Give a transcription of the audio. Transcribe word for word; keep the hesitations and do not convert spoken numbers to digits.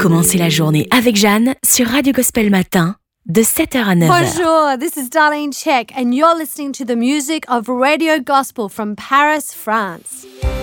commencer la journée avec Jeanne sur Radio Gospel Matin de sept heures à neuf heures. Bonjour, this is Darlene Check and you're listening to the music of Radio Gospel from Paris, France.